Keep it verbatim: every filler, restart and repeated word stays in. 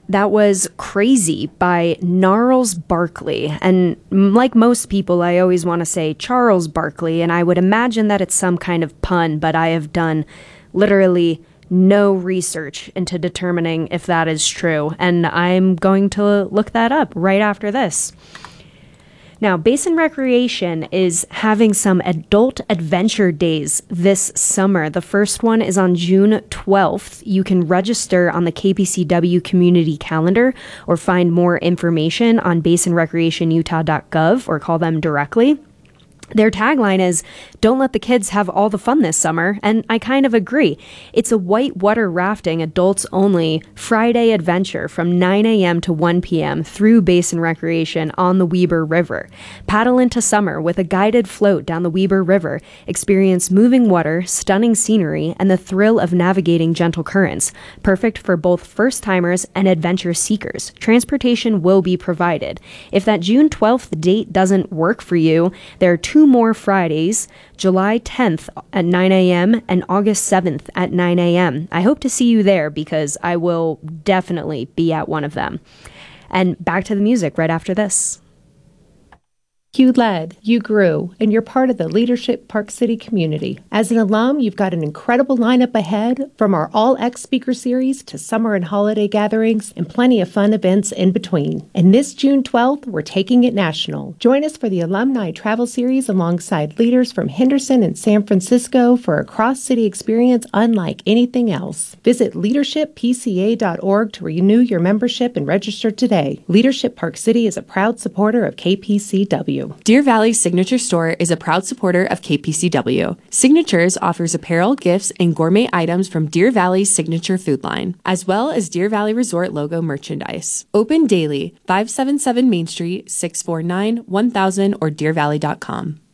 That was Crazy by Gnarls Barkley. And like most people, I always want to say Charles Barkley, and I would imagine that it's some kind of pun, but I have done literally no research into determining if that is true, and I'm going to look that up right after this. Now, Basin Recreation is having some adult adventure days this summer. The first one is on June twelfth. You can register on the K P C W community calendar or find more information on basin recreation utah dot gov or call them directly. Their tagline is, "Don't let the kids have all the fun this summer," and I kind of agree. It's a whitewater rafting, adults only, Friday adventure from nine a.m. to one p.m. through Basin Recreation on the Weber River. Paddle into summer with a guided float down the Weber River. Experience moving water, stunning scenery, and the thrill of navigating gentle currents. Perfect for both first-timers and adventure seekers. Transportation will be provided. If that June twelfth date doesn't work for you, there are two Two more Fridays, July tenth at nine a.m. and August seventh at nine a.m. I hope to see you there because I will definitely be at one of them. And back to the music right after this. You led, you grew, and you're part of the Leadership Park City community. As an alum, you've got an incredible lineup ahead, from our All-X speaker series to summer and holiday gatherings, and plenty of fun events in between. And this June twelfth, we're taking it national. Join us for the Alumni Travel Series alongside leaders from Henderson and San Francisco for a cross-city experience unlike anything else. Visit leadership p c a dot org to renew your membership and register today. Leadership Park City is a proud supporter of K P C W. Deer Valley Signature Store is a proud supporter of K P C W. Signatures offers apparel, gifts, and gourmet items from Deer Valley's signature food line, as well as Deer Valley Resort logo merchandise. Open daily, five seventy-seven Main Street, six four nine, one thousand or deer valley dot com.